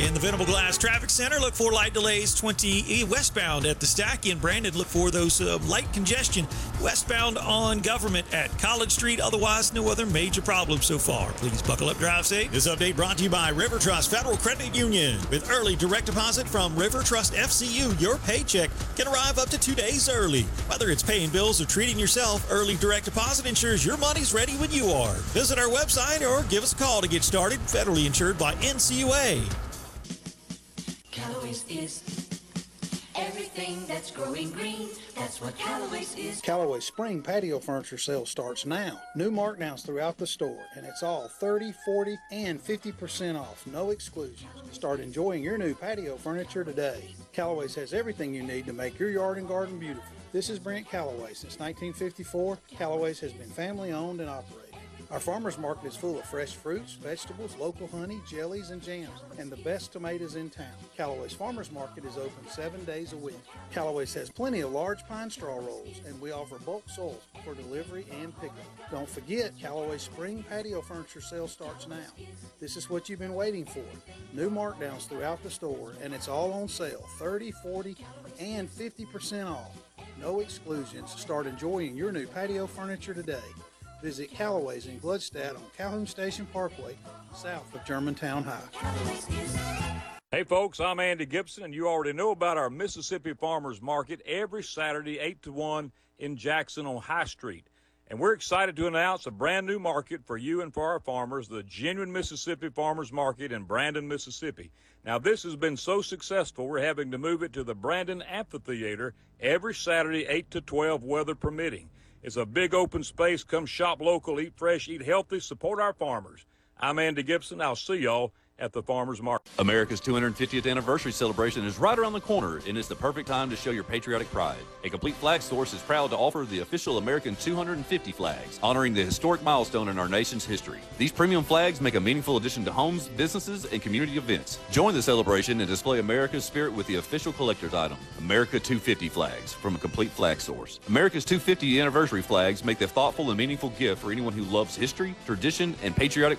In the Venable Glass Traffic Center, look for light delays 20 westbound at the Stack. In Brandon, look for those light congestion westbound on Government at College Street. Otherwise, no other major problems so far. Please buckle up, drive safe. This update brought to you by River Trust Federal Credit Union. With early direct deposit from River Trust FCU, your paycheck can arrive up to 2 days early. Whether it's paying bills or treating yourself, early direct deposit ensures your money's ready when you are. Visit our website or give us a call to get started. Federally insured by NCUA. Callaway's is everything that's growing green. That's what Callaway's is. Callaway's spring patio furniture sale starts now. New markdowns throughout the store, and it's all 30, 40, and 50% off. No exclusions. Start enjoying your new patio furniture today. Callaway's has everything you need to make your yard and garden beautiful. This is Brent Callaway. Since 1954, Callaway's has been family owned and operated. Our farmers market is full of fresh fruits, vegetables, local honey, jellies, and jams, and the best tomatoes in town. Callaway's Farmers Market is open 7 days a week. Callaway's has plenty of large pine straw rolls, and we offer bulk soils for delivery and pickup. Don't forget, Callaway's spring patio furniture sale starts now. This is what you've been waiting for. New markdowns throughout the store, and it's all on sale, 30, 40, and 50% off. No exclusions. Start enjoying your new patio furniture today. Visit Callaway's in Gluckstadt on Calhoun Station Parkway, south of Germantown High. Hey folks, I'm Andy Gibson, and you already know about our Mississippi Farmers Market every Saturday 8 to 1 in Jackson on High Street. And we're excited to announce a brand new market for you and for our farmers, the Genuine Mississippi Farmers Market in Brandon, Mississippi. Now, this has been so successful, we're having to move it to the Brandon Amphitheater every Saturday 8 to 12, weather permitting. It's a big open space. Come shop local, eat fresh, eat healthy, support our farmers. I'm Andy Gibson. I'll see y'all at the Farmers Market. America's 250th anniversary celebration is right around the corner, and it's the perfect time to show your patriotic pride. A Complete Flag Source is proud to offer the official American 250 flags, honoring the historic milestone in our nation's history. These premium flags make a meaningful addition to homes, businesses, and community events. Join the celebration and display America's spirit with the official collector's item, America 250 flags from a Complete Flag Source. America's 250 anniversary flags make the thoughtful and meaningful gift for anyone who loves history, tradition, and patriotic